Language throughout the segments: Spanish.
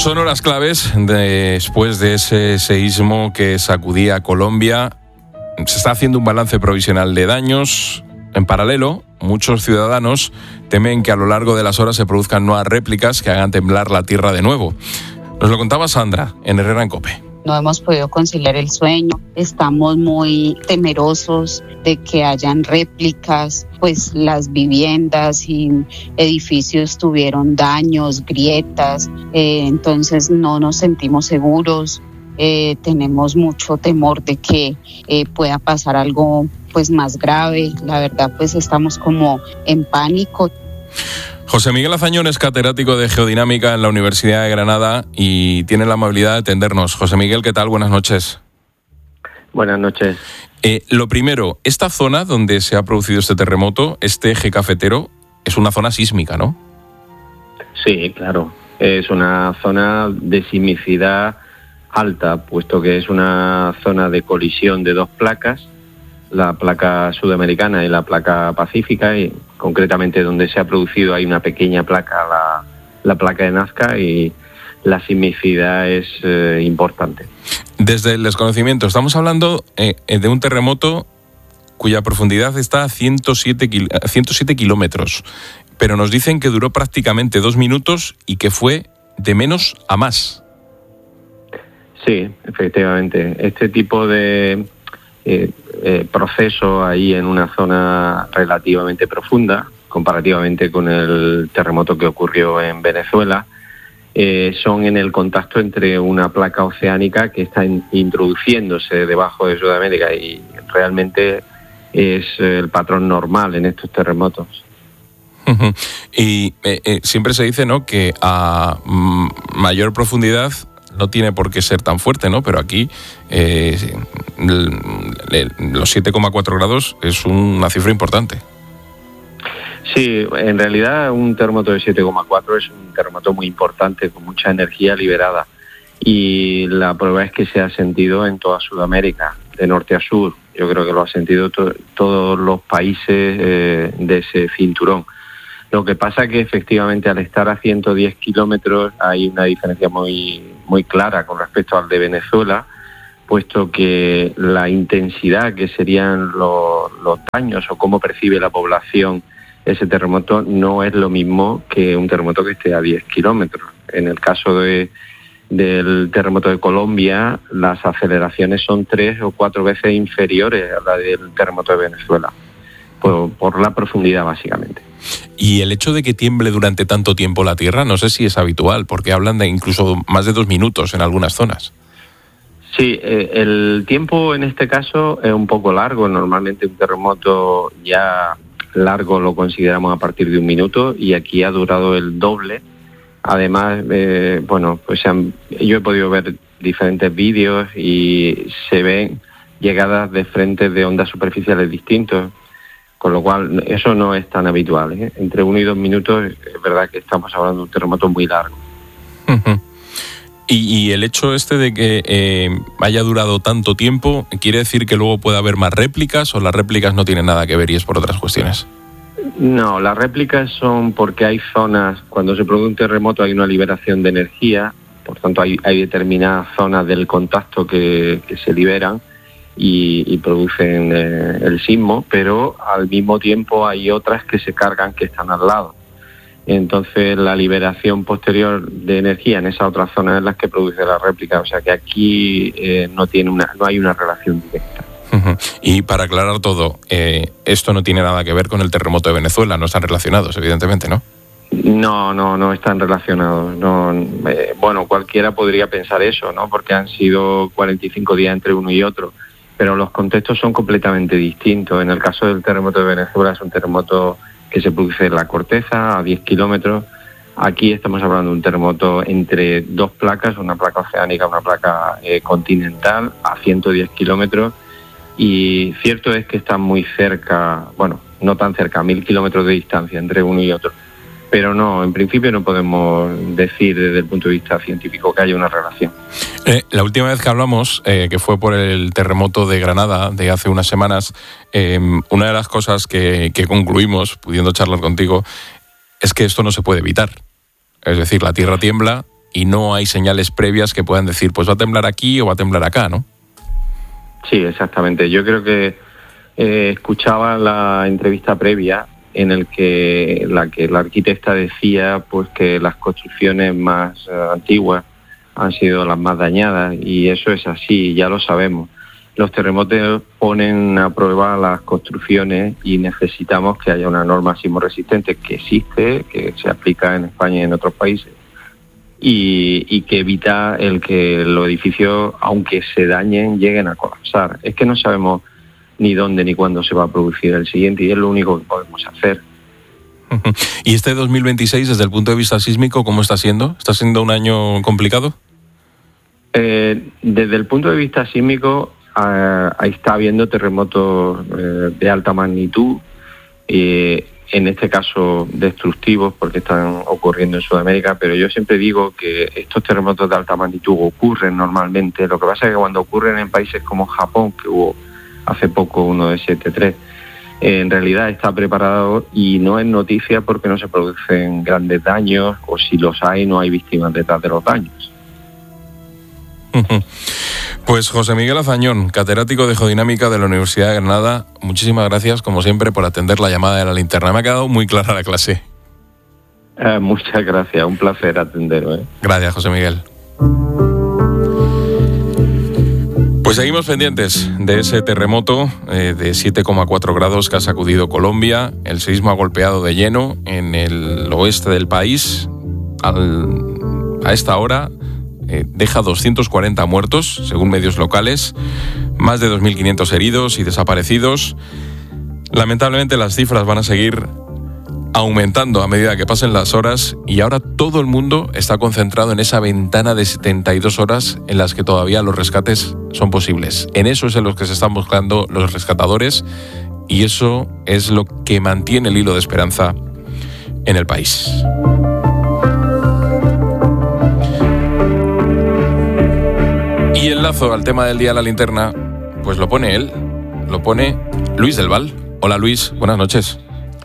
Son horas claves después de ese seísmo que sacudía a Colombia. Se está haciendo un balance provisional de daños. En paralelo, muchos ciudadanos temen que a lo largo de las horas se produzcan nuevas réplicas que hagan temblar la tierra de nuevo. Nos lo contaba Sandra en Herrera en COPE. No hemos podido conciliar el sueño, estamos muy temerosos de que hayan réplicas, pues las viviendas y edificios tuvieron daños, grietas, entonces no nos sentimos seguros, tenemos mucho temor de que pueda pasar algo pues más grave. La verdad pues estamos como en pánico. José Miguel Azañón es catedrático de Geodinámica en la Universidad de Granada y tiene la amabilidad de atendernos. José Miguel, ¿qué tal? Buenas noches. Buenas noches. Lo primero, esta zona donde se ha producido este terremoto, este eje cafetero, es una zona sísmica, ¿no? Sí, claro. Es una zona de sismicidad alta, puesto que es una zona de colisión de dos placas, la placa sudamericana y la placa pacífica, y concretamente donde se ha producido hay una pequeña placa, la placa de Nazca, y la sismicidad es importante. Desde el desconocimiento, estamos hablando de un terremoto cuya profundidad está a 107 kilómetros, pero nos dicen que duró prácticamente 2 minutos y que fue de menos a más. Sí, efectivamente. Este tipo de proceso ahí en una zona relativamente profunda, comparativamente con el terremoto que ocurrió en Venezuela, son en el contacto entre una placa oceánica que está introduciéndose debajo de Sudamérica, y realmente es el patrón normal en estos terremotos. Y siempre se dice, ¿no?, que a mayor profundidad no tiene por qué ser tan fuerte, ¿no? Pero aquí los 7,4 grados es una cifra importante. Sí, en realidad un terremoto de 7,4 es un terremoto muy importante, con mucha energía liberada. Y la prueba es que se ha sentido en toda Sudamérica, de norte a sur. Yo creo que lo ha sentido todos los países de ese cinturón. Lo que pasa es que efectivamente al estar a 110 kilómetros hay una diferencia muy clara con respecto al de Venezuela, puesto que la intensidad que serían los daños o cómo percibe la población ese terremoto no es lo mismo que un terremoto que esté a 10 kilómetros. En el caso del terremoto de Colombia, las aceleraciones son 3 o 4 veces inferiores a la del terremoto de Venezuela, por la profundidad básicamente. Y el hecho de que tiemble durante tanto tiempo la tierra, no sé si es habitual, porque hablan de incluso más de 2 minutos en algunas zonas. Sí, el tiempo en este caso es un poco largo. Normalmente un terremoto ya largo lo consideramos a partir de 1 minuto, y aquí ha durado el doble. Además, yo he podido ver diferentes vídeos y se ven llegadas de frentes de ondas superficiales distintos, con lo cual eso no es tan habitual, ¿eh? Entre 1 y 2 minutos es verdad que estamos hablando de un terremoto muy largo. Y el hecho de que haya durado tanto tiempo, ¿quiere decir que luego puede haber más réplicas, o las réplicas no tienen nada que ver y es por otras cuestiones? No, las réplicas son porque hay zonas, cuando se produce un terremoto hay una liberación de energía, por tanto hay determinadas zonas del contacto que se liberan y producen el sismo, pero al mismo tiempo hay otras que se cargan que están al lado. Entonces la liberación posterior de energía en esa otra zona es la que produce la réplica, o sea que aquí no hay una relación directa. Y para aclarar todo, esto no tiene nada que ver con el terremoto de Venezuela, no están relacionados, evidentemente, ¿no? No están relacionados. Cualquiera podría pensar eso, ¿no? Porque han sido 45 días entre uno y otro, pero los contextos son completamente distintos. En el caso del terremoto de Venezuela es un terremoto que se produce en la corteza a 10 kilómetros. Aquí estamos hablando de un terremoto entre dos placas, una placa oceánica, una placa continental, a 110 kilómetros. Y cierto es que están muy cerca, no tan cerca, a 1.000 kilómetros de distancia entre uno y otro. Pero no, en principio no podemos decir desde el punto de vista científico que haya una relación. La última vez que hablamos, que fue por el terremoto de Granada de hace unas semanas, una de las cosas que concluimos, pudiendo charlar contigo, es que esto no se puede evitar. Es decir, la tierra tiembla y no hay señales previas que puedan decir, pues va a temblar aquí o va a temblar acá, ¿no? Sí, exactamente. Yo creo que escuchaba la entrevista previa en el que la arquitecta decía pues que las construcciones más antiguas han sido las más dañadas, y eso es así, ya lo sabemos. Los terremotos ponen a prueba las construcciones y necesitamos que haya una norma sismorresistente que existe, que se aplica en España y en otros países, y que evita el que los edificios, aunque se dañen, lleguen a colapsar. Es que no sabemos ni dónde ni cuándo se va a producir el siguiente, y es lo único que podemos hacer. ¿Y este 2026, desde el punto de vista sísmico, cómo está siendo? ¿Está siendo un año complicado? Desde el punto de vista sísmico, ahí está habiendo terremotos de alta magnitud, en este caso destructivos, porque están ocurriendo en Sudamérica, pero yo siempre digo que estos terremotos de alta magnitud ocurren normalmente. Lo que pasa es que cuando ocurren en países como Japón, que hubo hace poco uno de 7.3, en realidad está preparado y no es noticia porque no se producen grandes daños, o si los hay, no hay víctimas detrás de los daños. Pues José Miguel Azañón, catedrático de Geodinámica de la Universidad de Granada, muchísimas gracias, como siempre, por atender la llamada de la linterna. Me ha quedado muy clara la clase. Muchas gracias, un placer atenderos. Gracias, José Miguel. Pues seguimos pendientes de ese terremoto de 7,4 grados que ha sacudido Colombia. El seísmo ha golpeado de lleno en el oeste del país. A esta hora deja 240 muertos, según medios locales, más de 2.500 heridos y desaparecidos. Lamentablemente las cifras van a seguir aumentando a medida que pasen las horas, y ahora todo el mundo está concentrado en esa ventana de 72 horas en las que todavía los rescates son posibles. En eso es en los que se están buscando los rescatadores, y eso es lo que mantiene el hilo de esperanza en el país. Y el lazo al tema del día de la linterna, pues lo pone él, lo pone Luis del Val. Hola Luis, buenas noches.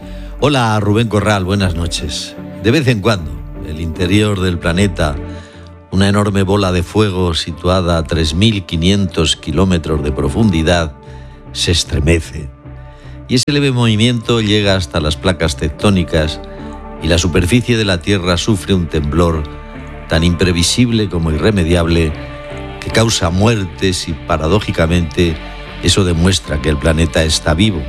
Hola Rubén Corral, buenas noches. De vez en cuando, el interior del planeta, una enorme bola de fuego situada a 3.500 kilómetros de profundidad, se estremece. Y ese leve movimiento llega hasta las placas tectónicas, y la superficie de la Tierra sufre un temblor tan imprevisible como irremediable, que causa muertes, y paradójicamente eso demuestra que el planeta está vivo.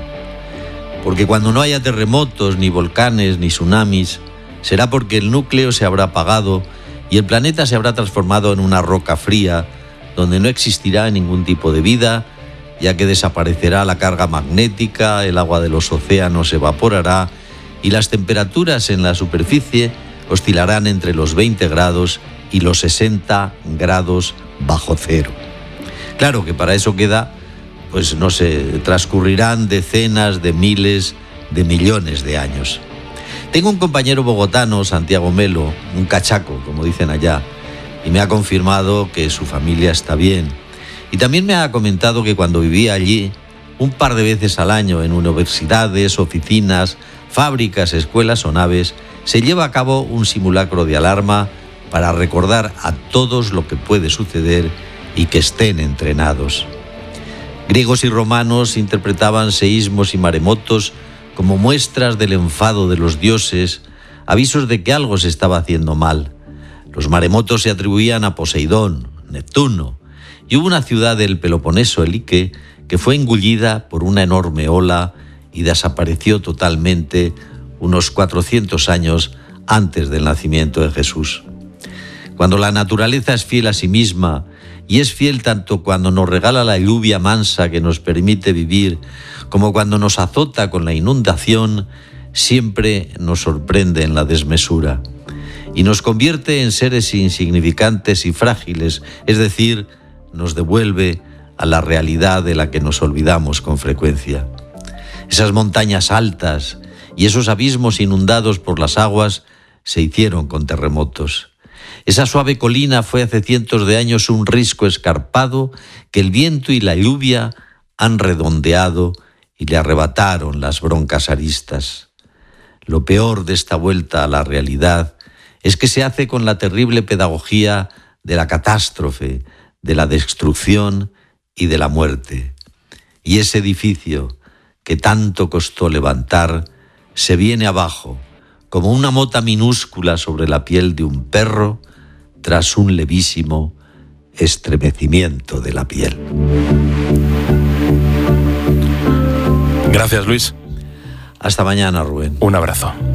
Porque cuando no haya terremotos, ni volcanes, ni tsunamis, será porque el núcleo se habrá apagado y el planeta se habrá transformado en una roca fría, donde no existirá ningún tipo de vida, ya que desaparecerá la carga magnética, el agua de los océanos se evaporará y las temperaturas en la superficie oscilarán entre los 20 grados y los 60 grados bajo cero. Claro que para eso queda, pues no sé, transcurrirán decenas de miles de millones de años. Tengo un compañero bogotano, Santiago Melo, un cachaco, como dicen allá, y me ha confirmado que su familia está bien. Y también me ha comentado que cuando vivía allí, un par de veces al año en universidades, oficinas, fábricas, escuelas o naves, se lleva a cabo un simulacro de alarma para recordar a todos lo que puede suceder y que estén entrenados. Griegos y romanos interpretaban seísmos y maremotos como muestras del enfado de los dioses, avisos de que algo se estaba haciendo mal. Los maremotos se atribuían a Poseidón, Neptuno, y hubo una ciudad del Peloponeso, Elike, que fue engullida por una enorme ola y desapareció totalmente unos 400 años antes del nacimiento de Jesús. Cuando la naturaleza es fiel a sí misma, y es fiel tanto cuando nos regala la lluvia mansa que nos permite vivir, como cuando nos azota con la inundación, siempre nos sorprende en la desmesura y nos convierte en seres insignificantes y frágiles, es decir, nos devuelve a la realidad de la que nos olvidamos con frecuencia. Esas montañas altas y esos abismos inundados por las aguas se hicieron con terremotos. Esa suave colina fue hace cientos de años un risco escarpado que el viento y la lluvia han redondeado y le arrebataron las broncas aristas. Lo peor de esta vuelta a la realidad es que se hace con la terrible pedagogía de la catástrofe, de la destrucción y de la muerte. Y ese edificio que tanto costó levantar se viene abajo, como una mota minúscula sobre la piel de un perro tras un levísimo estremecimiento de la piel. Gracias, Luis. Hasta mañana, Rubén. Un abrazo.